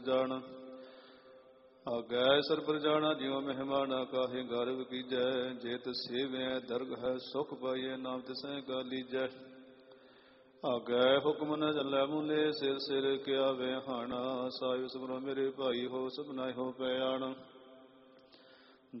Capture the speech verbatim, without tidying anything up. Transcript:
ਜਾਣ ਆਗੈ ਸਰਬਰ ਜਾਣਾ ਜਿਉ ਮਹਿਮਾਨਾ ਕਾਹੇ ਗਰਵ ਕੀਜੈ ਜੇਤ ਸੇਵਿਆ ਦਰਗ ਹੈ ਸੁਖ ਪਾਈਐ ਨਾਮ ਤਿਸੈ ਕਾ ਲੀਜੈ ਆਗੈ ਹੁਕਮ ਨ ਚੱਲੈ ਮੁਨੇ ਸਿਰ ਸਿਰ ਕਿਆ ਵਹਿਾਣਾ ਸਾਹਿਬ ਸੁਮਰੋ ਮੇਰੇ ਭਾਈ ਹੋ ਸਭਨਾ ਹੋ ਪਿਆਣ